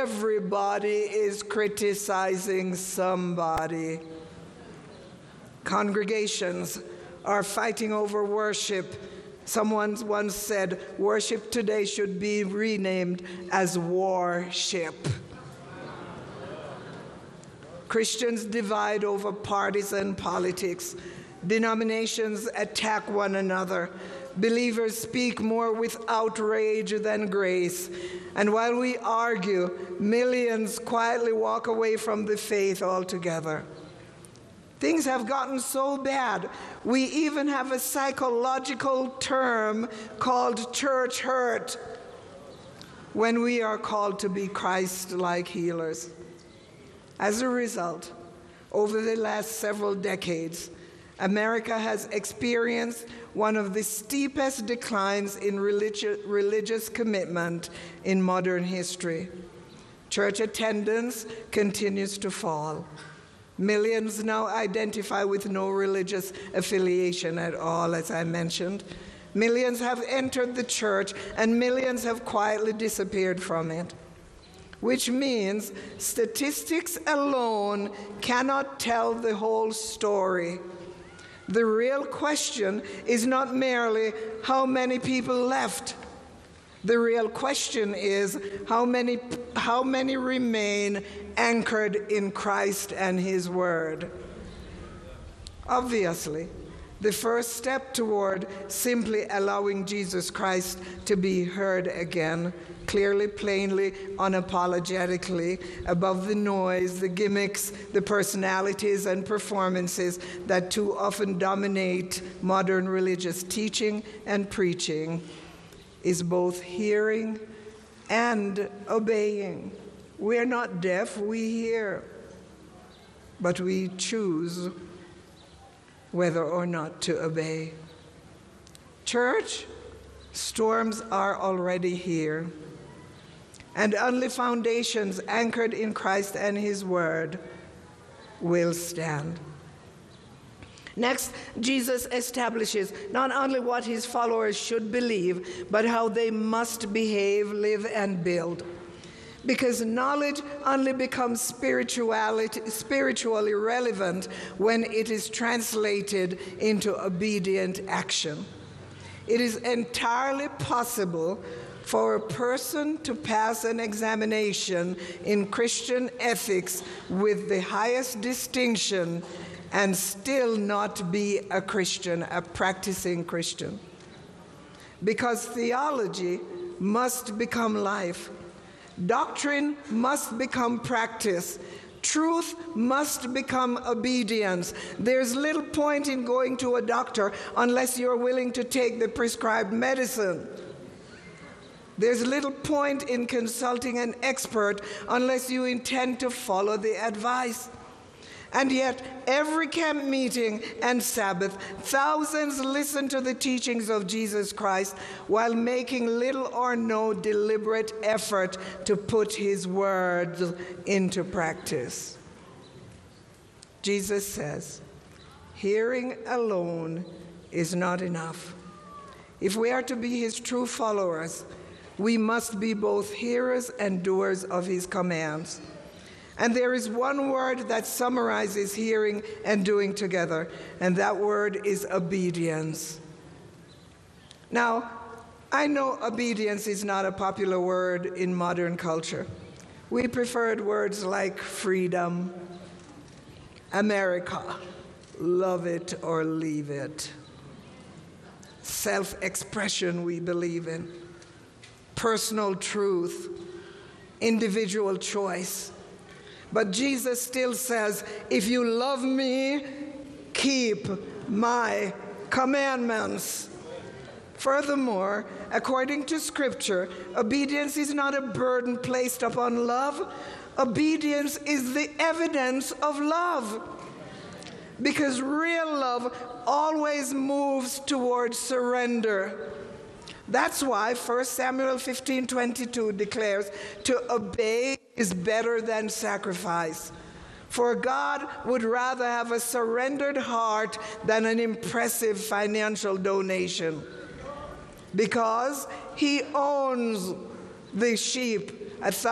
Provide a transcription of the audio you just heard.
everybody is criticizing somebody. Congregations are fighting over worship. Someone once said, worship today should be renamed as warship. Christians divide over partisan politics. Denominations attack one another. Believers speak more with outrage than grace. And while we argue, millions quietly walk away from the faith altogether. Things have gotten so bad, we even have a psychological term called church hurt when we are called to be Christ-like healers. As a result, over the last several decades, America has experienced one of the steepest declines in religious commitment in modern history. Church attendance continues to fall. Millions now identify with no religious affiliation at all, as I mentioned. Millions have entered the church, and millions have quietly disappeared from it, which means statistics alone cannot tell the whole story. The real question is not merely how many people left. The real question is how many remain anchored in Christ and His Word. Obviously, the first step toward simply allowing Jesus Christ to be heard again, clearly, plainly, unapologetically, above the noise, the gimmicks, the personalities and performances that too often dominate modern religious teaching and preaching, is both hearing and obeying. We're not deaf, we hear, but we choose whether or not to obey. Church, storms are already here, and only foundations anchored in Christ and His Word will stand. Next, Jesus establishes not only what His followers should believe, but how they must behave, live, and build. Because knowledge only becomes spiritually relevant when it is translated into obedient action. It is entirely possible for a person to pass an examination in Christian ethics with the highest distinction and still not be a Christian, a practicing Christian. Because theology must become life. Doctrine must become practice. Truth must become obedience. There's little point in going to a doctor unless you're willing to take the prescribed medicine. There's little point in consulting an expert unless you intend to follow the advice. And yet, every camp meeting and Sabbath, thousands listen to the teachings of Jesus Christ while making little or no deliberate effort to put His words into practice. Jesus says, hearing alone is not enough. If we are to be His true followers, we must be both hearers and doers of His commands. And there is one word that summarizes hearing and doing together, and that word is obedience. Now, I know obedience is not a popular word in modern culture. We preferred words like freedom, America, love it or leave it, self-expression we believe in, personal truth, individual choice. But Jesus still says, if you love me, keep my commandments. Furthermore, according to Scripture, obedience is not a burden placed upon love. Obedience is the evidence of love. Because real love always moves towards surrender. That's why 1 Samuel 15:22 declares, to obey is better than sacrifice. For God would rather have a surrendered heart than an impressive financial donation. Because He owns the sheep